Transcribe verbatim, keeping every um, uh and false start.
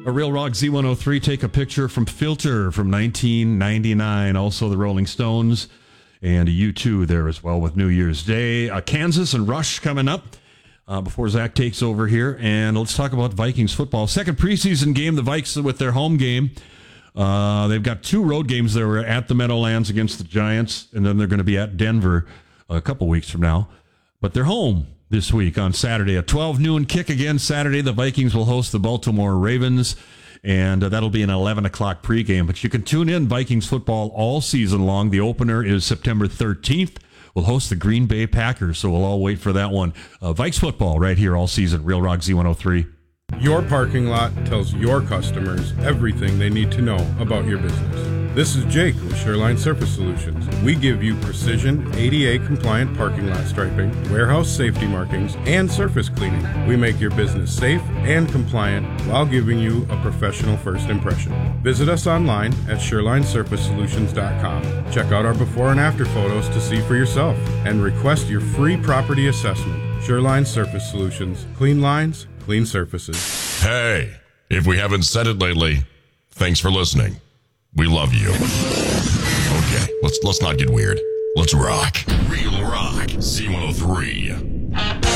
A Real Rock Z one oh three, take a picture from Filter from nineteen ninety-nine. Also the Rolling Stones and a U two there as well with New Year's Day. Uh, Kansas and Rush coming up uh, before Zach takes over here. And let's talk about Vikings football. Second preseason game, the Vikes with their home game. Uh, they've got two road games. They were at the Meadowlands against the Giants, and then they're going to be at Denver a couple weeks from now. But they're home this week on Saturday. A twelve noon kick again Saturday. The Vikings will host the Baltimore Ravens, and uh, that'll be an eleven o'clock pregame. But you can tune in Vikings football all season long. The opener is September thirteenth. We'll host the Green Bay Packers, so we'll all wait for that one. Uh, Vikes football right here all season. Real Rock Z one oh three. Your parking lot tells your customers everything they need to know about your business. This is Jake with Shoreline Surface Solutions. We give you precision A D A-compliant parking lot striping, warehouse safety markings, and surface cleaning. We make your business safe and compliant while giving you a professional first impression. Visit us online at shoreline surface solutions dot com. Check out our before and after photos to see for yourself, and request your free property assessment. Shoreline Surface Solutions. Clean lines, clean surfaces. Hey, if we haven't said it lately, thanks for listening. We love you. Okay, let's let's not get weird. Let's rock. Real Rock Z one oh three.